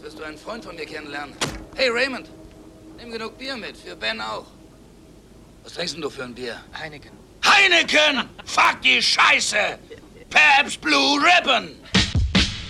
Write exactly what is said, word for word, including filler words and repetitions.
wirst du einen Freund von mir kennenlernen. Hey, Raymond, nimm genug Bier mit, für Ben auch. Was trinkst denn du für ein Bier? Heineken. Heineken! Fuck die Scheiße! Pabst Blue Ribbon!